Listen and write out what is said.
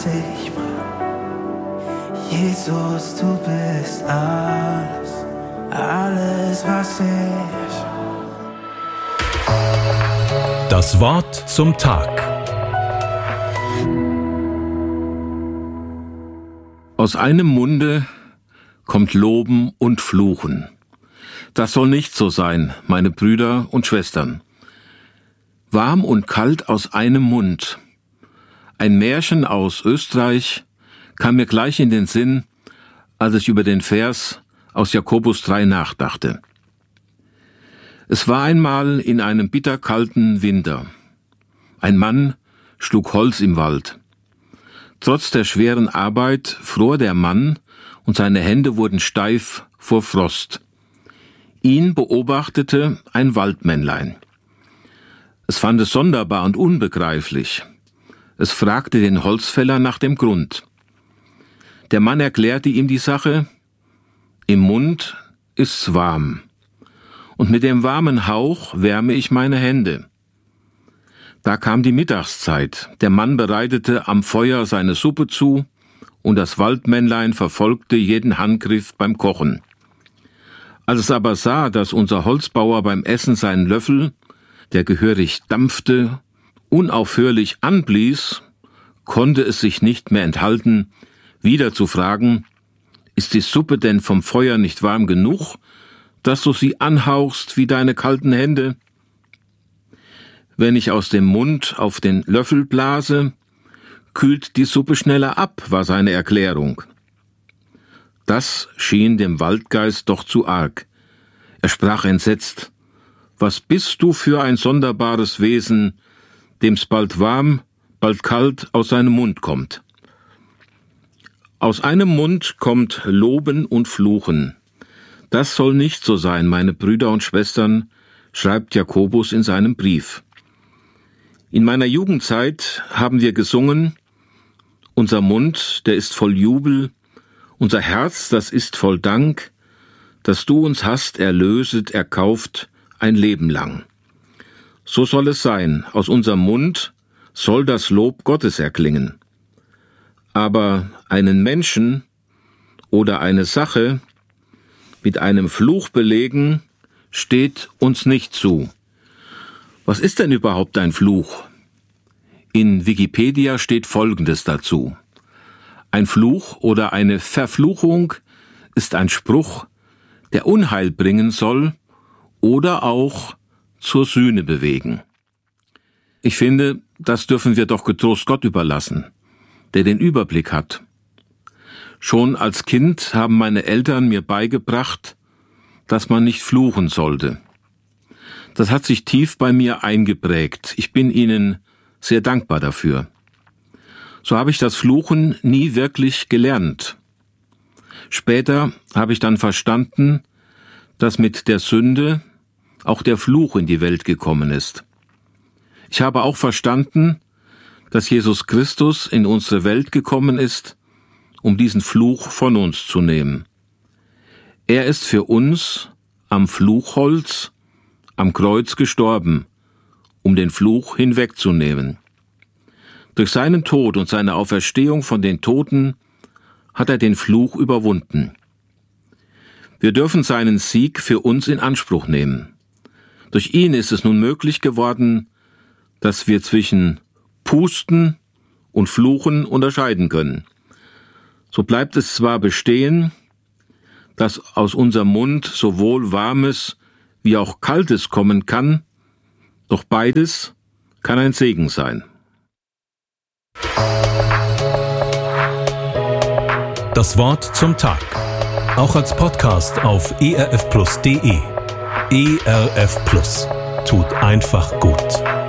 Ich brauch. Jesus, du bist alles, alles, was ich. Das Wort zum Tag. Aus einem Munde kommt Loben und Fluchen. Das soll nicht so sein, meine Brüder und Schwestern. Warm und kalt aus einem Mund. Ein Märchen aus Österreich kam mir gleich in den Sinn, als ich über den Vers aus Jakobus 3 nachdachte. Es war einmal in einem bitterkalten Winter. Ein Mann schlug Holz im Wald. Trotz der schweren Arbeit fror der Mann und seine Hände wurden steif vor Frost. Ihn beobachtete ein Waldmännlein. Es fand es sonderbar und unbegreiflich. Es fragte den Holzfäller nach dem Grund. Der Mann erklärte ihm die Sache: Im Mund ist's warm, und mit dem warmen Hauch wärme ich meine Hände. Da kam die Mittagszeit. Der Mann bereitete am Feuer seine Suppe zu, und das Waldmännlein verfolgte jeden Handgriff beim Kochen. Als es aber sah, dass unser Holzbauer beim Essen seinen Löffel, der gehörig dampfte, unaufhörlich anblies, konnte es sich nicht mehr enthalten, wieder zu fragen: Ist die Suppe denn vom Feuer nicht warm genug, dass du sie anhauchst wie deine kalten Hände? Wenn ich aus dem Mund auf den Löffel blase, kühlt die Suppe schneller ab, war seine Erklärung. Das schien dem Waldgeist doch zu arg. Er sprach entsetzt: Was bist du für ein sonderbares Wesen, dem's bald warm, bald kalt aus seinem Mund kommt? Aus einem Mund kommt Loben und Fluchen. Das soll nicht so sein, meine Brüder und Schwestern, schreibt Jakobus in seinem Brief. In meiner Jugendzeit haben wir gesungen: Unser Mund, der ist voll Jubel, unser Herz, das ist voll Dank, dass du uns hast erlöset, erkauft, ein Leben lang. So soll es sein, aus unserem Mund soll das Lob Gottes erklingen. Aber einen Menschen oder eine Sache mit einem Fluch belegen, steht uns nicht zu. Was ist denn überhaupt ein Fluch? In Wikipedia steht Folgendes dazu: Ein Fluch oder eine Verfluchung ist ein Spruch, der Unheil bringen soll oder auch zur Sühne bewegen. Ich finde, das dürfen wir doch getrost Gott überlassen, der den Überblick hat. Schon als Kind haben meine Eltern mir beigebracht, dass man nicht fluchen sollte. Das hat sich tief bei mir eingeprägt. Ich bin ihnen sehr dankbar dafür. So habe ich das Fluchen nie wirklich gelernt. Später habe ich dann verstanden, dass mit der Sünde auch der Fluch in die Welt gekommen ist. Ich habe auch verstanden, dass Jesus Christus in unsere Welt gekommen ist, um diesen Fluch von uns zu nehmen. Er ist für uns am Fluchholz, am Kreuz gestorben, um den Fluch hinwegzunehmen. Durch seinen Tod und seine Auferstehung von den Toten hat er den Fluch überwunden. Wir dürfen seinen Sieg für uns in Anspruch nehmen. Durch ihn ist es nun möglich geworden, dass wir zwischen Pusten und Fluchen unterscheiden können. So bleibt es zwar bestehen, dass aus unserem Mund sowohl Warmes wie auch Kaltes kommen kann, doch beides kann ein Segen sein. Das Wort zum Tag. Auch als Podcast auf erfplus.de. ERF Plus. Tut einfach gut.